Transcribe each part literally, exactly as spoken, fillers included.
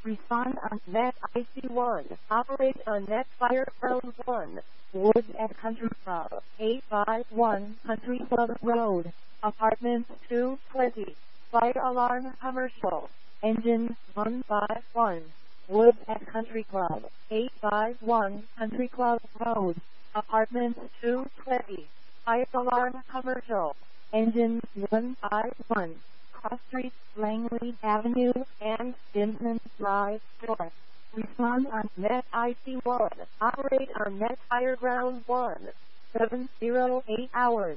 Respond on Net I C one. Operate on Net Fire Road one. Woods at Country Club. eight five one Country Club Road. Apartment two twenty. Fire alarm commercial. Engine one five one. Woods at Country Club. eight five one Country Club Road. Apartment two twenty. Fire alarm commercial. Engine one five one. Cross Street, Langley Avenue, and Denton Drive, North. Respond on Net I C one. Operate on Net Fire Ground one. seven oh eight hours.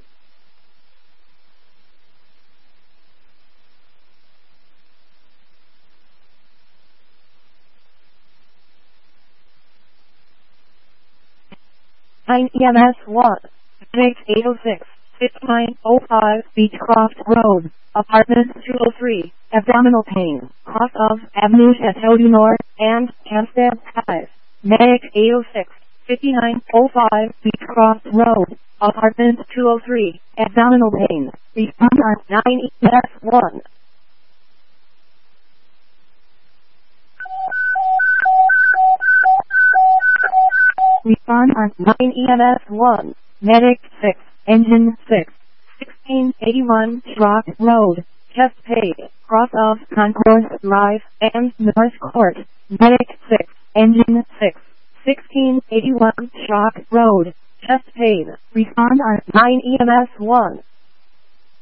nine E M S one. six eight oh six. fifty-nine oh five Beechcroft Road, Apartment two oh three, abdominal pain, cross of Avenue Chateau du Nord, and Hampstead Drive. Medic eight oh six, fifty-nine oh five Beechcroft Road, Apartment two oh three, abdominal pain. Respond on nine E M S one. Respond on nine E M S one. Medic six. Engine six. sixteen eighty-one Schrock Road, Chesapeake, cross of Concourse Drive, and North Court. Medic six. Engine six. sixteen eighty-one Schrock Road, Chesapeake. Respond on nine E M S one.